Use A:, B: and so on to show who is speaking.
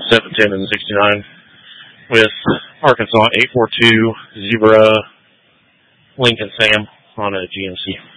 A: 710 and 69 with Arkansas 842 Zebra Lincoln Sam on a GMC.